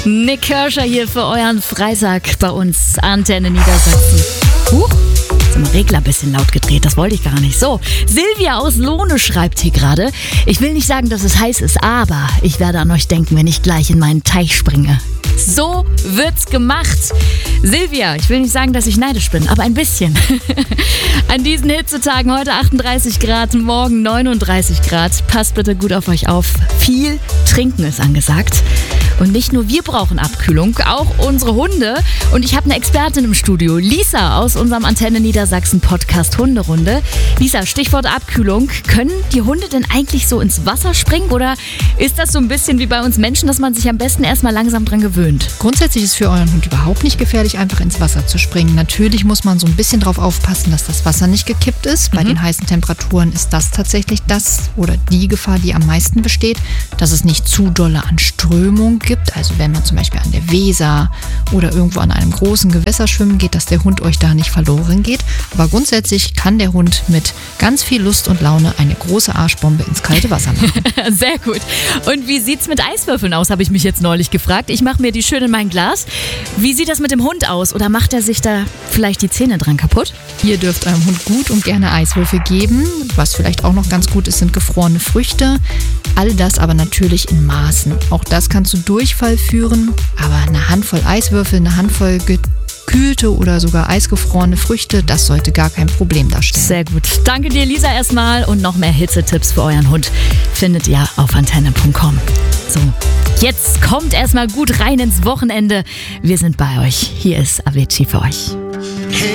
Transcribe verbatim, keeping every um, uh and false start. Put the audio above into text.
Nick Kershaw hier für euren Freitag bei uns, Antenne Niedersachsen. Huch, jetzt haben wir Regler ein bisschen laut gedreht, das wollte ich gar nicht. So, Silvia aus Lohne schreibt hier gerade: Ich will nicht sagen, dass es heiß ist, aber ich werde an euch denken, wenn ich gleich in meinen Teich springe. So wird's gemacht. Silvia, ich will nicht sagen, dass ich neidisch bin, aber ein bisschen. An diesen Hitzetagen heute achtunddreißig Grad, morgen neununddreißig Grad. Passt bitte gut auf euch auf. Viel Trinken ist angesagt. Und nicht nur wir brauchen Abkühlung, auch unsere Hunde. Und ich habe eine Expertin im Studio, Lisa aus unserem Antenne Niedersachsen Podcast Hunderunde. Lisa, Stichwort Abkühlung. Können die Hunde denn eigentlich so ins Wasser springen? Oder ist das so ein bisschen wie bei uns Menschen, dass man sich am besten erstmal langsam dran gewöhnt? Grundsätzlich ist für euren Hund überhaupt nicht gefährlich, einfach ins Wasser zu springen. Natürlich muss man so ein bisschen drauf aufpassen, dass das Wasser nicht gekippt ist. Bei mhm. den heißen Temperaturen ist das tatsächlich das oder die Gefahr, die am meisten besteht, dass es nicht zu dolle an Strömung gibt. Also wenn man zum Beispiel an der Weser oder irgendwo an einem großen Gewässer schwimmen geht, dass der Hund euch da nicht verloren geht. Aber grundsätzlich kann der Hund mit ganz viel Lust und Laune eine große Arschbombe ins kalte Wasser machen. Sehr gut. Und wie sieht's mit Eiswürfeln aus, habe ich mich jetzt neulich gefragt. Ich mache mir die schön in mein Glas. Wie sieht das mit dem Hund aus? Oder macht er sich da vielleicht die Zähne dran kaputt? Ihr dürft eurem Hund gut und gerne Eiswürfel geben. Was vielleicht auch noch ganz gut ist, sind gefrorene Früchte. All das aber natürlich in Maßen. Auch das kann zu Durchfall führen. Aber eine Handvoll Eiswürfel, eine Handvoll gekühlte oder sogar eisgefrorene Früchte, das sollte gar kein Problem darstellen. Sehr gut. Danke dir, Lisa, erstmal. Und noch mehr Hitzetipps für euren Hund findet ihr auf antenne punkt com. So, jetzt kommt erstmal gut rein ins Wochenende. Wir sind bei euch. Hier ist Avicii für euch. Hey.